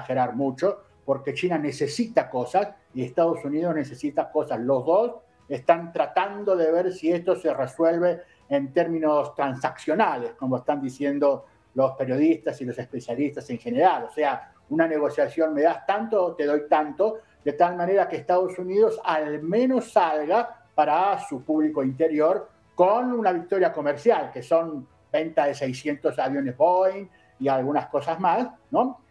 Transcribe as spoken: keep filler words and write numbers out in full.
exagerar mucho, porque China necesita cosas y Estados Unidos necesita cosas. Los dos están tratando de ver si esto se resuelve en términos transaccionales, como están diciendo los periodistas y los especialistas en general. O sea, una negociación, me das tanto, te doy tanto, de tal manera que Estados Unidos al menos salga para su público interior con una victoria comercial, que son venta de seiscientos aviones Boeing y algunas cosas más, ¿no?